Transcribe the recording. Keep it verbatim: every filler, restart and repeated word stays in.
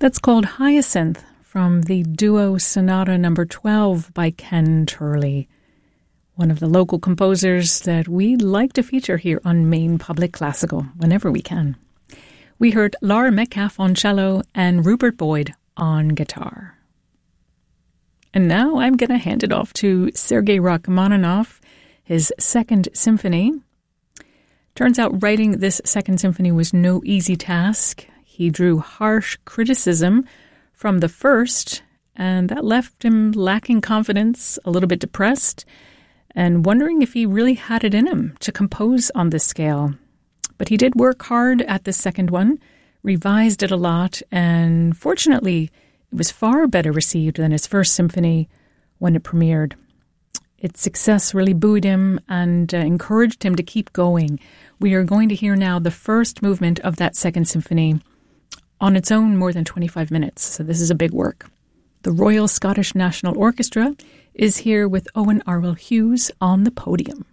That's called Hyacinth from the Duo Sonata number twelve by Ken Turley, one of the local composers that we like to feature here on Maine Public Classical whenever we can. We heard Laura Metcalf on cello and Rupert Boyd on guitar. And now I'm going to hand it off to Sergei Rachmaninoff, his Second Symphony. Turns out writing this Second Symphony was no easy task. He drew harsh criticism from the first, and that left him lacking confidence, a little bit depressed, and wondering if he really had it in him to compose on this scale. But he did work hard at the second one, revised it a lot, and fortunately, it was far better received than his first symphony when it premiered. Its success really buoyed him and uh, encouraged him to keep going. We are going to hear now the first movement of that Second Symphony, on its own more than twenty-five minutes, so this is a big work. The Royal Scottish National Orchestra is here with Owen Arwell Hughes on the podium.